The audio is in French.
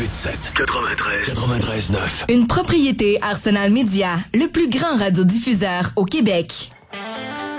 93.9. Une propriété Arsenal Media, le plus grand radiodiffuseur au Québec.